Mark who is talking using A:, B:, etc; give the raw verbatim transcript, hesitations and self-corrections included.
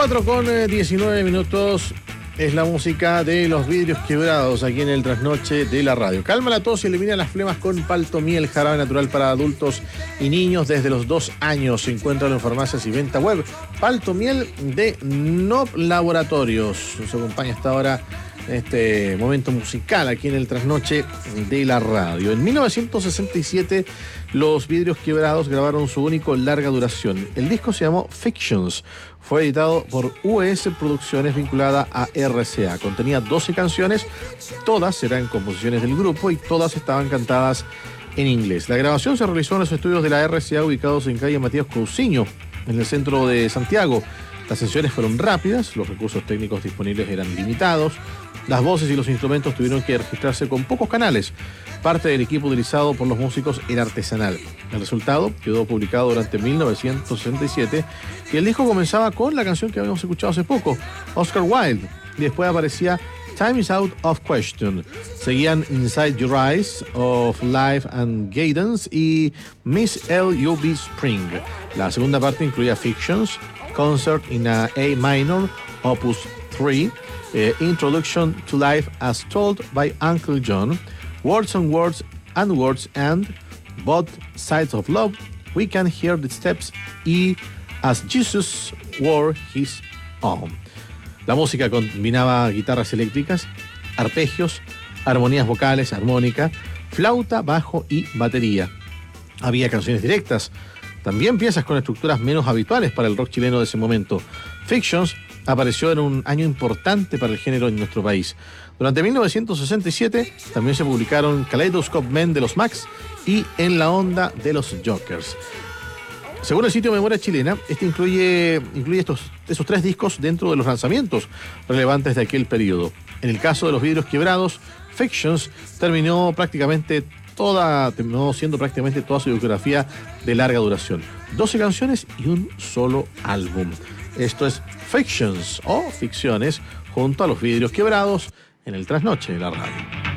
A: cuatro con diecinueve minutos es la música de Los Vidrios Quebrados aquí en el Trasnoche de la radio. Calma la tos y elimina las flemas con Paltomiel, jarabe natural para adultos y niños desde los dos años. Se encuentra en farmacias y venta web. Paltomiel de Nob Laboratorios. Nos acompaña hasta ahora este momento musical aquí en el Trasnoche de la radio. En mil novecientos sesenta y siete Los Vidrios Quebrados grabaron su único larga duración. El disco se llamó Fictions. Fue editado por U S Producciones vinculada a R C A. Contenía doce canciones, todas eran composiciones del grupo y todas estaban cantadas en inglés. La grabación se realizó en los estudios de la R C A ubicados en calle Matías Cousiño, en el centro de Santiago. Las sesiones fueron rápidas, los recursos técnicos disponibles eran limitados, las voces y los instrumentos tuvieron que registrarse con pocos canales. Parte del equipo utilizado por los músicos era artesanal. El resultado quedó publicado durante mil novecientos sesenta y siete y el disco comenzaba con la canción que habíamos escuchado hace poco, Oscar Wilde, y después aparecía Time is Out of Question. Seguían Inside Your Eyes, Of Life and Guidance y Miss L U B Spring. La segunda parte incluía Fictions, Concert in a A minor, Opus tres, eh, Introduction to Life as Told by Uncle John, Words and Words and Words and Both Sides of Love, We Can Hear the Steps y As Jesus Wore His Own. La música combinaba guitarras eléctricas, arpegios, armonías vocales, armónica, flauta, bajo y batería. Había canciones directas, también piezas con estructuras menos habituales para el rock chileno de ese momento. Fictions apareció en un año importante para el género en nuestro país. Durante mil novecientos sesenta y siete también se publicaron Kaleidoscope Men de los Max y En la Onda de los Jokers. Según el sitio Memoria Chilena, este incluye, incluye estos, esos tres discos dentro de los lanzamientos relevantes de aquel periodo. En el caso de Los Vidrios Quebrados, Fictions terminó prácticamente toda, terminó siendo prácticamente toda su discografía de larga duración. doce canciones y un solo álbum. Esto es Fictions o Ficciones junto a Los Vidrios Quebrados en el Trasnoche de la radio.